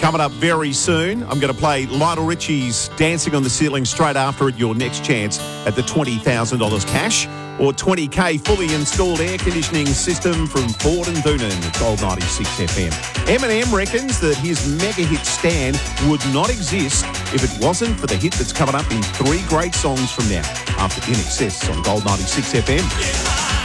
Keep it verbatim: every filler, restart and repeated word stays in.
Coming up very soon, I'm going to play Lionel Richie's Dancing on the Ceiling straight after it, your next chance at the twenty thousand dollars cash or twenty K fully installed air conditioning system from Ford and Doonan at Gold ninety-six F M. Eminem reckons that his mega hit Stan would not exist if it wasn't for the hit that's coming up in three great songs from now after In Excess on Gold ninety-six F M.